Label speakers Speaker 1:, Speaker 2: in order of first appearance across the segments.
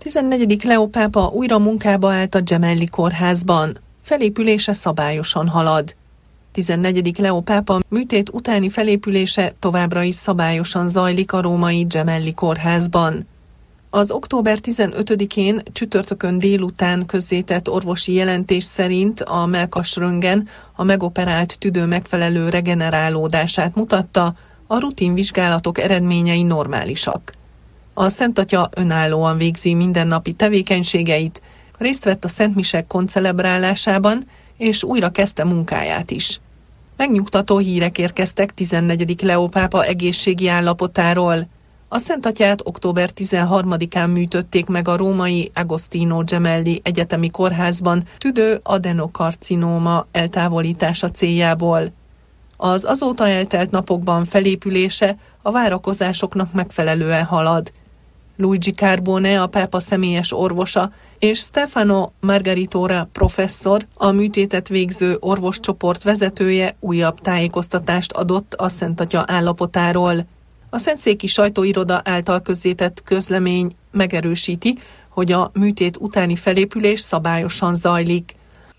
Speaker 1: 14. Leó pápa újra munkába állt a Gemelli kórházban. Felépülése szabályosan halad. 14. Leó pápa műtét utáni felépülése továbbra is szabályosan zajlik a római Gemelli kórházban. Az október 15-én csütörtökön délután közzétett orvosi jelentés szerint a mellkasröntgen a megoperált tüdő megfelelő regenerálódását mutatta, a rutin vizsgálatok eredményei normálisak. A Szent Atya önállóan végzi mindennapi tevékenységeit, részt vett a szentmisek koncelebrálásában, és újra kezdte munkáját is. Megnyugtató hírek érkeztek 14. Leó pápa egészségi állapotáról. A Szent Atyát október 13-án műtötték meg a római Agostino Gemelli Egyetemi Kórházban tüdő adenokarcinóma eltávolítása céljából. Az azóta eltelt napokban felépülése a várakozásoknak megfelelően halad. Luigi Carbone, a pápa személyes orvosa, és Stefano Margaritora professzor, a műtétet végző orvoscsoport vezetője újabb tájékoztatást adott a Szent Atya állapotáról. A szentszéki sajtóiroda által közzétett közlemény megerősíti, hogy a műtét utáni felépülés szabályosan zajlik.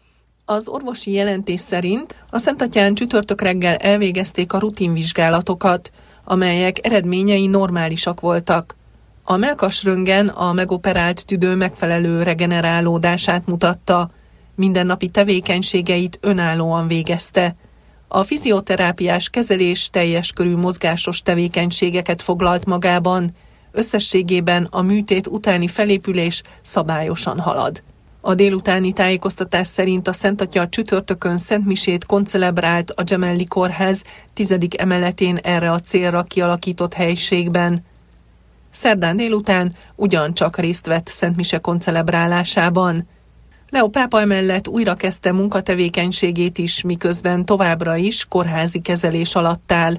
Speaker 1: Az orvosi jelentés szerint a Szent Atyán csütörtök reggel elvégezték a rutinvizsgálatokat, amelyek eredményei normálisak voltak. A mellkasröntgen a megoperált tüdő megfelelő regenerálódását mutatta, mindennapi tevékenységeit önállóan végezte. A fizioterápiás kezelés teljes körű mozgásos tevékenységeket foglalt magában, összességében a műtét utáni felépülés szabályosan halad. A délutáni tájékoztatás szerint a Szent Atya csütörtökön szentmisét koncelebrált a Gemelli kórház 10. emeletén erre a célra kialakított helyiségben. Szerdán délután ugyancsak részt vett szentmise koncelebrálásában. Leó pápa emellett újra kezdte munkatevékenységét is, miközben továbbra is kórházi kezelés alatt áll.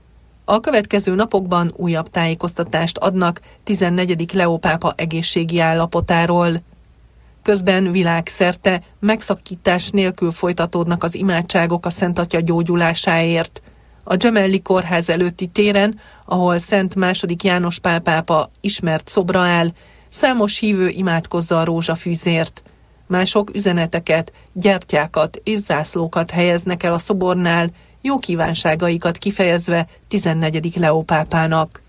Speaker 1: A következő napokban újabb tájékoztatást adnak 14. Leó pápa egészségi állapotáról. Közben világszerte megszakítás nélkül folytatódnak az imádságok a Szent Atya gyógyulásáért. A Gemelli kórház előtti téren, ahol Szent II. János Pál pápa ismert szobra áll, számos hívő imádkozza a rózsafűzért. Mások üzeneteket, gyertyákat és zászlókat helyeznek el a szobornál, jó kívánságaikat kifejezve 14. Leó pápának.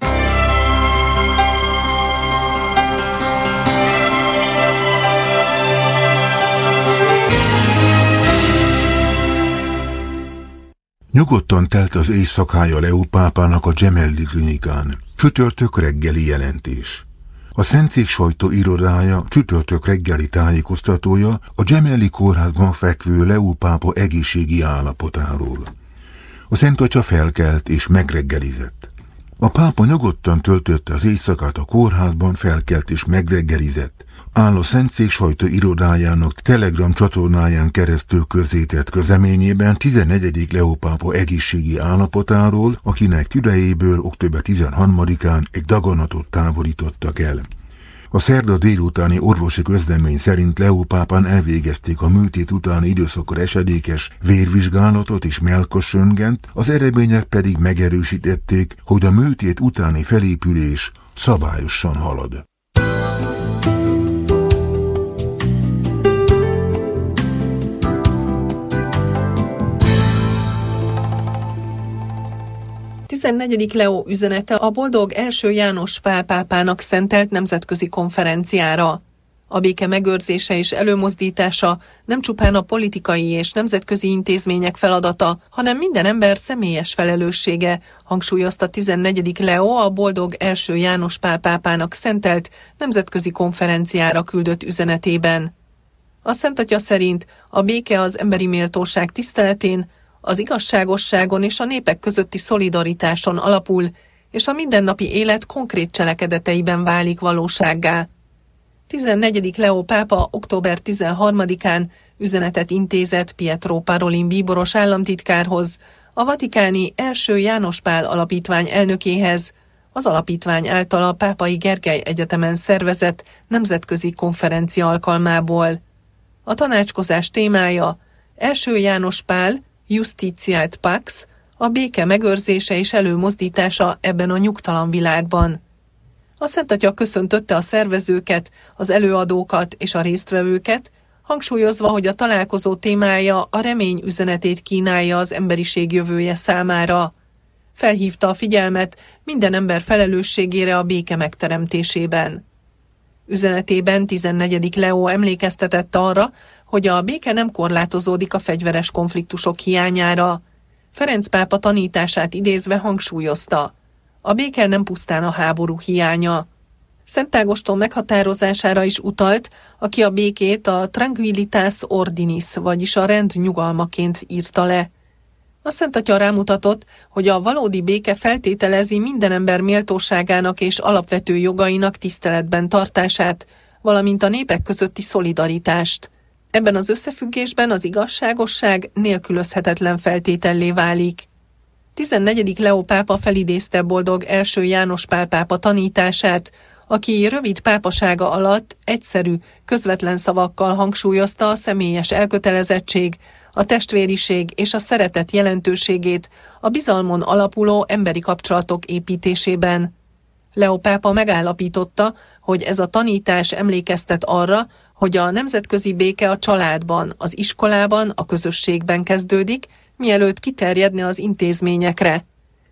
Speaker 2: Nyugodtan telt az éjszakája Leó pápának a Gemelli klinikán. Csütörtök reggeli jelentés. A szentszék sajtóirodája csütörtök reggeli tájékoztatója a Gemelli kórházban fekvő Leó pápa egészségi állapotáról. A Szent Atya felkelt és megreggelizett. A pápa nyugodtan töltötte az éjszakát a kórházban, felkelt és megreggelizett, áll a szentszék sajtóirodájának Telegram csatornáján keresztül közzétett közleményében 14. Leó pápa egészségi állapotáról, akinek tüdejéből október 13-án egy daganatot távolítottak el. A szerda délutáni orvosi közlemény szerint Leó pápán elvégezték a műtét utáni időszakra esedékes vérvizsgálatot és mellkasröntgent, az eredmények pedig megerősítették, hogy a műtét utáni felépülés szabályosan halad.
Speaker 1: A 14. Leó üzenete a boldog első János Pál pápának szentelt nemzetközi konferenciára. A béke megőrzése és előmozdítása nem csupán a politikai és nemzetközi intézmények feladata, hanem minden ember személyes felelőssége, hangsúlyozta 14. Leó a boldog első János Pál pápának szentelt nemzetközi konferenciára küldött üzenetében. A Szent Atya szerint a béke az emberi méltóság tiszteletén, az igazságosságon és a népek közötti szolidaritáson alapul, és a mindennapi élet konkrét cselekedeteiben válik valósággá. 14. Leó pápa október 13-án üzenetet intézett Pietro Parolin bíboros államtitkárhoz, a vatikáni első János Pál alapítvány elnökéhez, az alapítvány által a Pápai Gergely Egyetemen szervezett nemzetközi konferencia alkalmából. A tanácskozás témája első János Pál, Justitia et Pax, a béke megőrzése és előmozdítása ebben a nyugtalan világban. A Szent Atya köszöntötte a szervezőket, az előadókat és a résztvevőket, hangsúlyozva, hogy a találkozó témája a remény üzenetét kínálja az emberiség jövője számára. Felhívta a figyelmet minden ember felelősségére a béke megteremtésében. Üzenetében 14. Leó emlékeztetett arra, hogy a béke nem korlátozódik a fegyveres konfliktusok hiányára. Ferenc pápa tanítását idézve hangsúlyozta: a béke nem pusztán a háború hiánya. Szent Ágoston meghatározására is utalt, aki a békét a tranquilitas ordinis, vagyis a rend nyugalmaként írta le. A Szent Atya rámutatott, hogy a valódi béke feltételezi minden ember méltóságának és alapvető jogainak tiszteletben tartását, valamint a népek közötti szolidaritást. Ebben az összefüggésben az igazságosság nélkülözhetetlen feltétellé válik. 14. Leó pápa felidézte boldog első János Pál pápa tanítását, aki rövid pápasága alatt egyszerű, közvetlen szavakkal hangsúlyozta a személyes elkötelezettség, a testvériség és a szeretet jelentőségét a bizalmon alapuló emberi kapcsolatok építésében. Leó pápa megállapította, hogy ez a tanítás emlékeztet arra, hogy a nemzetközi béke a családban, az iskolában, a közösségben kezdődik, mielőtt kiterjedne az intézményekre.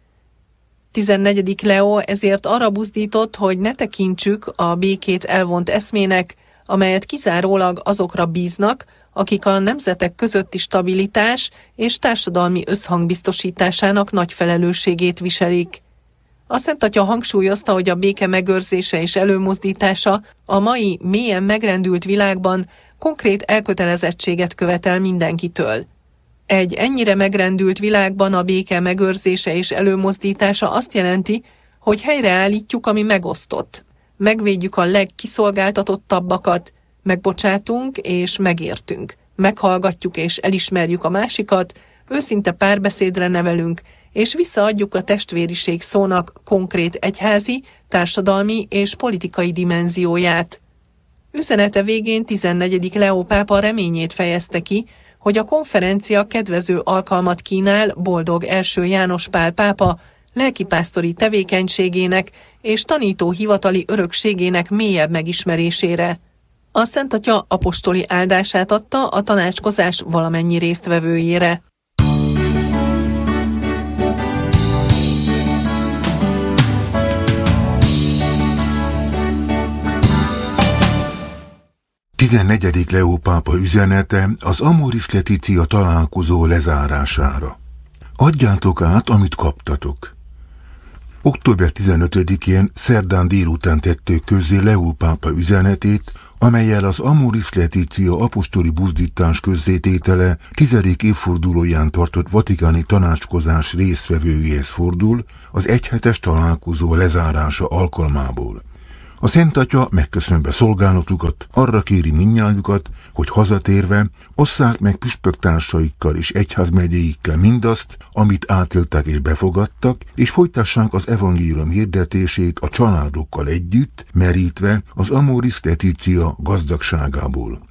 Speaker 1: 14. Leó ezért arra buzdított, hogy ne tekintsük a békét elvont eszmének, amelyet kizárólag azokra bíznak, akik a nemzetek közötti stabilitás és társadalmi összhang biztosításának nagy felelősségét viselik. A Szent Atya hangsúlyozta, hogy a béke megőrzése és előmozdítása a mai mélyen megrendült világban konkrét elkötelezettséget követel mindenkitől. Egy ennyire megrendült világban a béke megőrzése és előmozdítása azt jelenti, hogy helyreállítjuk, ami megosztott. Megvédjük a legkiszolgáltatottabbakat, megbocsátunk és megértünk. Meghallgatjuk és elismerjük a másikat, őszinte párbeszédre nevelünk, és visszaadjuk a testvériség szónak konkrét egyházi, társadalmi és politikai dimenzióját. Üzenete végén 14. Leó pápa reményét fejezte ki, hogy a konferencia kedvező alkalmat kínál boldog első János Pál pápa lelkipásztori tevékenységének és tanító hivatali örökségének mélyebb megismerésére. A Szent Atya apostoli áldását adta a tanácskozás valamennyi résztvevőjére.
Speaker 2: A 14. Leó pápa üzenete az Amoris Laetitia találkozó lezárására. Adjátok át, amit kaptatok. Október 15-én szerdán délután tették közzé Leó pápa üzenetét, amellyel az Amoris Laetitia apostoli buzdítás közzététele 10. évfordulóján tartott vatikáni tanácskozás résztvevőihez fordul az egyhetes találkozó lezárása alkalmából. A Szent Atya megköszönve szolgálatukat, arra kéri mindnyájukat, hogy hazatérve osszák meg püspöktársaikkal és egyházmegyéikkel mindazt, amit átéltek és befogadtak, és folytassák az evangélium hirdetését a családokkal együtt, merítve az Amoris Laetitia gazdagságából.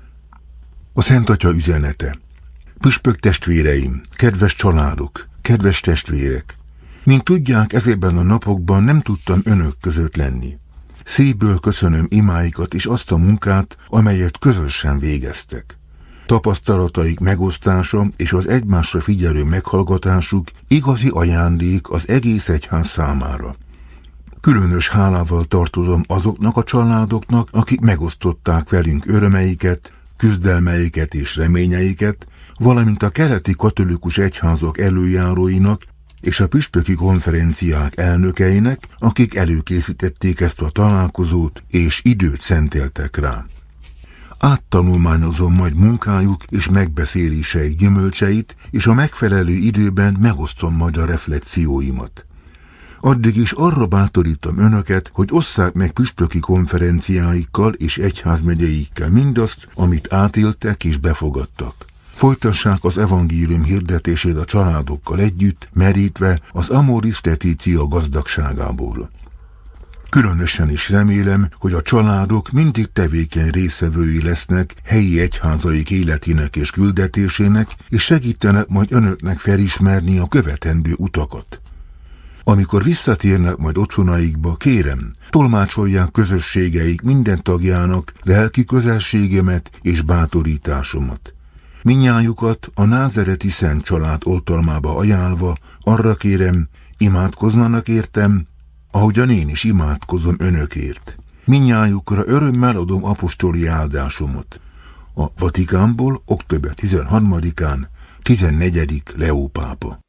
Speaker 2: A Szent Atya üzenete. Püspök testvéreim, kedves családok, kedves testvérek! Mint tudják, ezekben a napokban nem tudtam önök között lenni. Szívből köszönöm imáikat és azt a munkát, amelyet közösen végeztek. Tapasztalataik megosztása és az egymásra figyelő meghallgatásuk igazi ajándék az egész egyház számára. Különös hálával tartozom azoknak a családoknak, akik megosztották velünk örömeiket, küzdelmeiket és reményeiket, valamint a keleti katolikus egyházak előjáróinak és a püspöki konferenciák elnökeinek, akik előkészítették ezt a találkozót és időt szenteltek rá. Áttanulmányozom majd munkájuk és megbeszéléseik gyümölcseit, és a megfelelő időben megosztom majd a reflexióimat. Addig is arra bátorítom önöket, hogy osszák meg püspöki konferenciáikkal és egyházmegyeikkel mindazt, amit átéltek és befogadtak. Folytassák az evangélium hirdetését a családokkal együtt, merítve az Amoris Laetitia gazdagságából. Különösen is remélem, hogy a családok mindig tevékeny részevői lesznek helyi egyházaik életének és küldetésének, és segítenek majd önöknek felismerni a követendő utakat. Amikor visszatérnek majd otthonaikba, kérem, tolmácsolják közösségeik minden tagjának lelki közelségemet és bátorításomat. Mindnyájukat a názereti Szent Család oltalmába ajánlva arra kérem, imádkozzanak értem, ahogyan én is imádkozom önökért. Mindnyájukra örömmel adom apostoli áldásomat. A Vatikánból október 13-án 14. Leó pápa.